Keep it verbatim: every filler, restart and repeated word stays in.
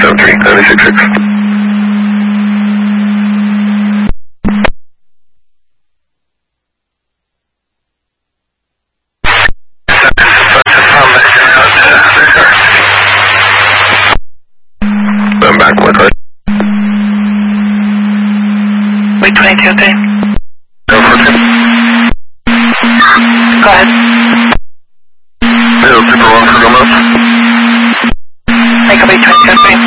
seven three, nine six six. I'm back with it. Wait twenty-two, okay? Go for two. Go ahead. Zero, super one for go up. Make a wait twenty-two, okay?